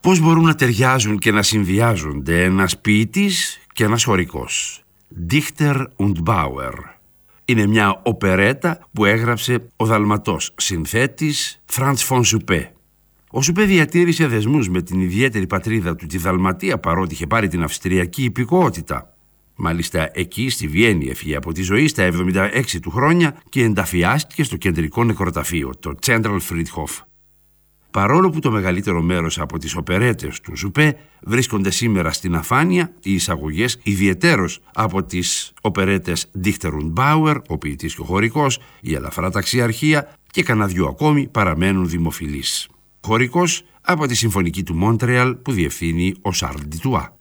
Πώς μπορούν να ταιριάζουν και να συνδυάζονται ένας ποιητής και ένας χωρικός. Dichter und Bauer. Είναι μια οπερέτα που έγραψε ο Δαλματός συνθέτης Franz von Suppé. Ο Suppé διατήρησε δεσμούς με την ιδιαίτερη πατρίδα του, τη Δαλματία, παρότι είχε πάρει την αυστριακή υπηκότητα. Μάλιστα εκεί στη Βιέννη έφυγε από τη ζωή στα 76 του χρόνια και ενταφιάστηκε στο κεντρικό νεκροταφείο, το Central Friedhof. Παρόλο που το μεγαλύτερο μέρος από τις οπερέτες του Suppé βρίσκονται σήμερα στην αφάνεια, οι εισαγωγές ιδιαιτέρως από τις οπερέτες Dichter und Bauer, ο ποιητής και ο χωρικός, η Ελαφρά Ταξιαρχία και κανένα δυο ακόμη παραμένουν δημοφιλείς. Χωρικός από τη Συμφωνική του Μόντρεαλ που διευθύνει ο Σαρλ Ντιτουά.